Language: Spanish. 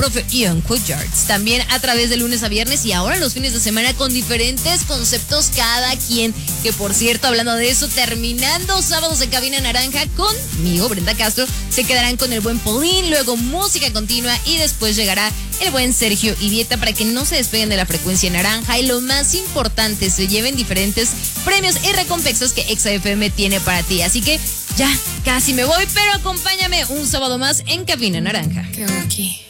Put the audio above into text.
profe Ian Cujards. También a través de lunes a viernes y ahora los fines de semana con diferentes conceptos cada quien. Que por cierto, hablando de eso, terminando sábados en Cabina Naranja conmigo, Brenda Castro, se quedarán con el buen Paulín, luego música continua y después llegará el buen Sergio Idieta para que no se despeguen de la frecuencia naranja y lo más importante, se lleven diferentes premios y recompensas que Exa FM tiene para ti. Así que ya casi me voy, pero acompáñame un sábado más en Cabina Naranja. Qué aquí.